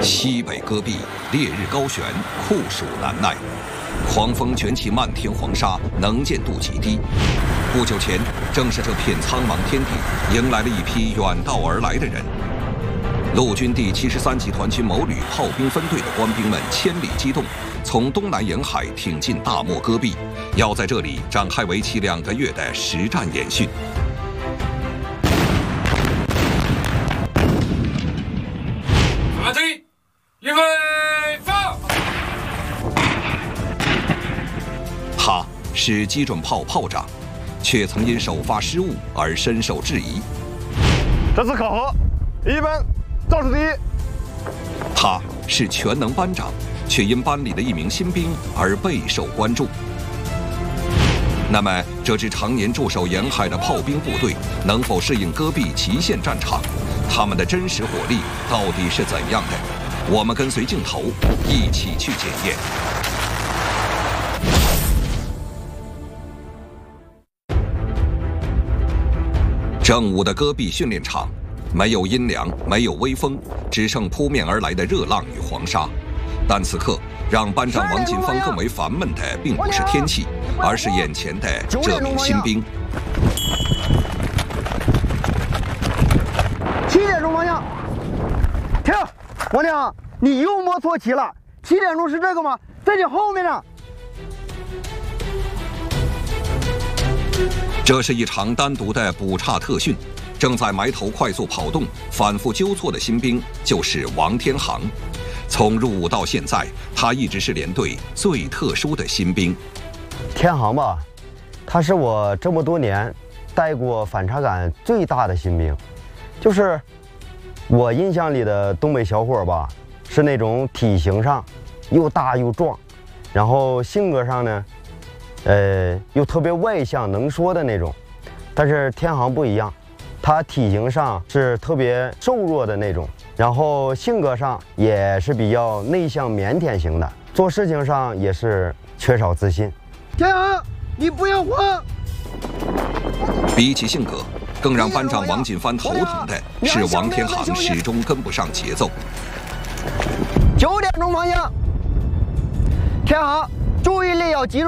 西北戈壁烈日高悬，酷暑难耐，狂风卷起漫天黄沙，能见度极低。不久前，正是这片苍茫天地迎来了一批远道而来的人。陆军第73集团军某旅炮兵分队的官兵们千里机动，从东南沿海挺进大漠戈壁，要在这里展开为期2个月的实战演训。 马队，预备，放！ 他是基准炮炮长，却曾因首发失误而深受质疑。 这次考核1班赵世第一。 他是全能班长，却因班里的一名新兵而备受关注。那么，这支常年驻守沿海的炮兵部队能否适应戈壁极限战场？他们的真实火力到底是怎样的？我们跟随镜头一起去检验。正午的戈壁训练场，没有阴凉，没有微风，只剩扑面而来的热浪与黄沙。但此刻，让班长王锦芳更为烦闷的，并不是天气，而是眼前的这名新兵。 7点钟方向，停！王亮，你又摸错旗了。7点钟是这个吗？在你后面呢。 这是一场单独的补差特训，正在埋头快速跑动、反复纠错的新兵就是王天航。从入伍到现在，他一直是连队最特殊的新兵。 天航吧，他是我这么多年带过反差感最大的新兵。就是我印象里的东北小伙吧，是那种体型上又大又壮，然后性格上呢，又特别外向能说的那种。但是天航不一样，他体型上是特别瘦弱的那种，然后性格上也是比较内向腼腆型的，做事情上也是缺少自信。 天航，你不要慌。 比起性格，更让班长王锦帆头疼的是王天航始终跟不上节奏。 9点钟方向，天航，注意力要集中。